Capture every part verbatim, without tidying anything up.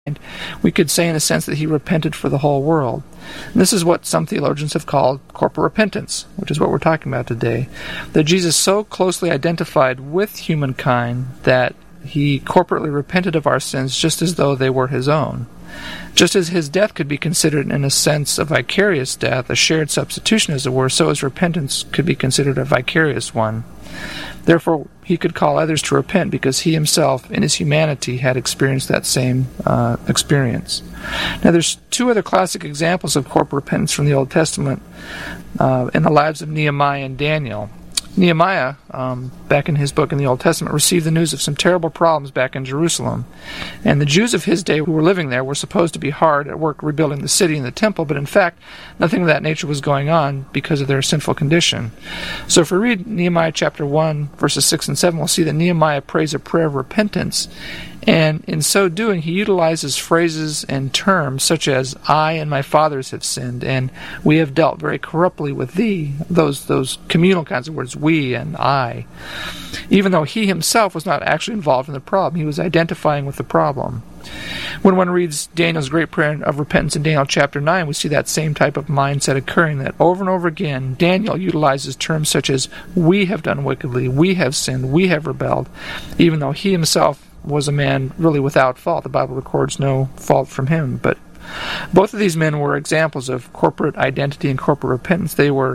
we could say in a sense that he repented for the whole world. And this is what some theologians have called corporate repentance, which is what we're talking about today. That Jesus so closely identified with humankind that he corporately repented of our sins just as though they were his own. Just as his death could be considered in a sense a vicarious death, a shared substitution as it were, so his repentance could be considered a vicarious one. Therefore, he could call others to repent because he himself, in his humanity, had experienced that same uh, experience. Now, there's two other classic examples of corporate repentance from the Old Testament uh, in the lives of Nehemiah and Daniel. Nehemiah, um, back in his book in the Old Testament, received the news of some terrible problems back in Jerusalem. And the Jews of his day who were living there were supposed to be hard at work rebuilding the city and the temple, but in fact, nothing of that nature was going on because of their sinful condition. So if we read Nehemiah chapter one, verses six and seven, we'll see that Nehemiah prays a prayer of repentance. And in so doing, he utilizes phrases and terms such as, I and my fathers have sinned, and we have dealt very corruptly with thee, those those communal kinds of words, we and I. Even though he himself was not actually involved in the problem, he was identifying with the problem. When one reads Daniel's great prayer of repentance in Daniel chapter nine, we see that same type of mindset occurring, that over and over again, Daniel utilizes terms such as, we have done wickedly, we have sinned, we have rebelled, even though he himself was a man really without fault. The Bible records no fault from him. But both of these men were examples of corporate identity and corporate repentance. They were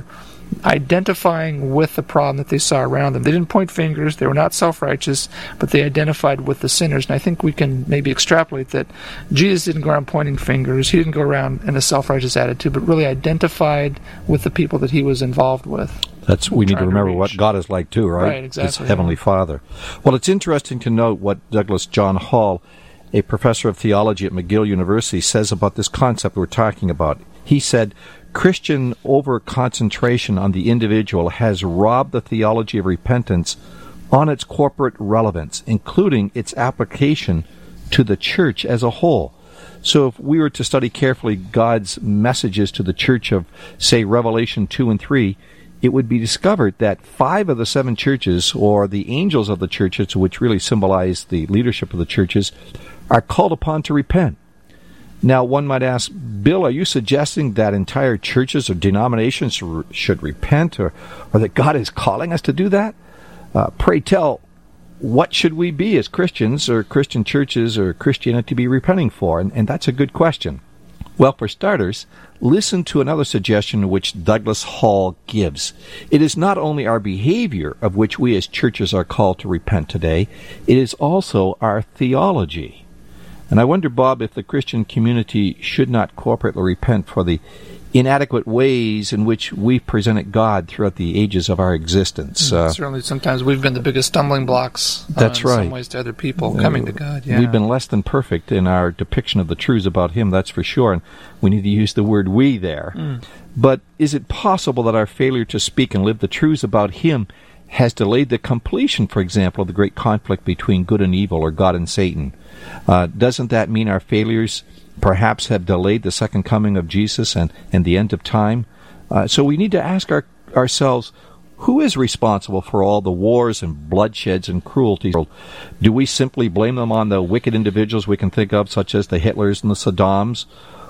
identifying with the problem that they saw around them. They didn't point fingers. They were not self-righteous, but they identified with the sinners. And I think we can maybe extrapolate that Jesus didn't go around pointing fingers. He didn't go around in a self-righteous attitude, but really identified with the people that he was involved with. That's we need to remember to what God is like too, right? Right, exactly. His Heavenly Father. Well, it's interesting to note what Douglas John Hall, a professor of theology at McGill University, says about this concept we're talking about. He said, Christian over-concentration on the individual has robbed the theology of repentance on its corporate relevance, including its application to the church as a whole. So if we were to study carefully God's messages to the church of, say, Revelation two and three, it would be discovered that five of the seven churches, or the angels of the churches, which really symbolize the leadership of the churches, are called upon to repent. Now, one might ask, Bill, are you suggesting that entire churches or denominations should repent, or, or that God is calling us to do that? Uh, pray tell, what should we be as Christians, or Christian churches, or Christianity be repenting for? And, and that's a good question. Well, for starters, listen to another suggestion which Douglas Hall gives. It is not only our behavior of which we as churches are called to repent today, it is also our theology. And I wonder, Bob, if the Christian community should not corporately repent for the inadequate ways in which we've presented God throughout the ages of our existence. Uh, Certainly, sometimes we've been the biggest stumbling blocks uh, that's in right. some ways to other people coming to God. Yeah. We've been less than perfect in our depiction of the truths about Him, that's for sure, and we need to use the word we there. Mm. But is it possible that our failure to speak and live the truths about Him has delayed the completion, for example, of the great conflict between good and evil, or God and Satan? Uh, doesn't that mean our failures perhaps have delayed the second coming of Jesus and, and the end of time? Uh, so we need to ask our, ourselves, who is responsible for all the wars and bloodsheds and cruelties? Do we simply blame them on the wicked individuals we can think of, such as the Hitlers and the Saddams?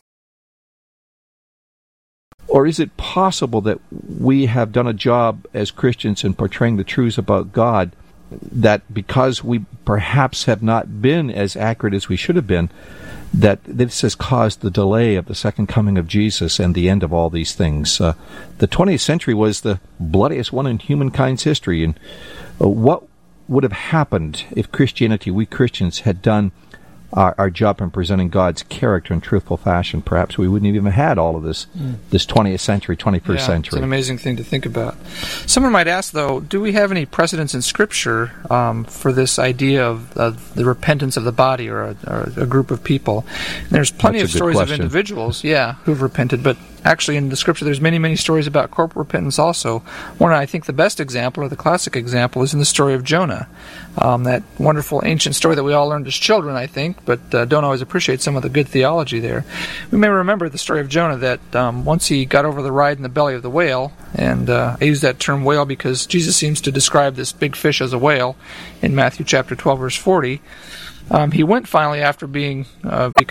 Or is it possible that we have done a job as Christians in portraying the truths about God, that because we perhaps have not been as accurate as we should have been, that this has caused the delay of the second coming of Jesus and the end of all these things? Uh, the twentieth century was the bloodiest one in humankind's history, and uh, what would have happened if Christianity, we Christians, had done our, our job in presenting God's character in truthful fashion? Perhaps we wouldn't even have had all of this, mm. this twentieth century, twenty-first yeah, century. It's an amazing thing to think about. Someone might ask, though, do we have any precedents in Scripture um, for this idea of, of the repentance of the body, or a, or a group of people? And there's plenty That's of stories question. of individuals, yeah, who've repented, but actually in the Scripture there's many, many stories about corporate repentance also. One, I think the best example, or the classic example, is in the story of Jonah. Um, that wonderful ancient story that we all learned as children, I think, but uh, don't always appreciate some of the good theology there. We may remember the story of Jonah, that um, once he got over the ride in the belly of the whale, and uh, I use that term whale because Jesus seems to describe this big fish as a whale in Matthew chapter twelve, verse forty. Um, he went finally after being uh,